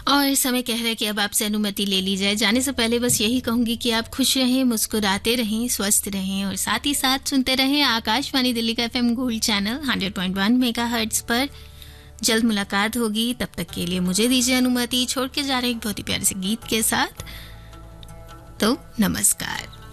और समय कह रहा है कि अब आपसे अनुमति ले ली जाए। जाने से पहले बस यही कहूंगी कि आप खुश रहें, मुस्कुराते रहें, स्वस्थ रहें और साथ ही साथ सुनते रहें आकाशवाणी दिल्ली का FM गोल्ड चैनल 100.1 मेगाहर्ट्ज पर। जल्द मुलाकात होगी, तब तक के लिए मुझे दीजिए अनुमति। छोड़ के जा रहे एक बहुत ही प्यारे से गीत के साथ। तो नमस्कार।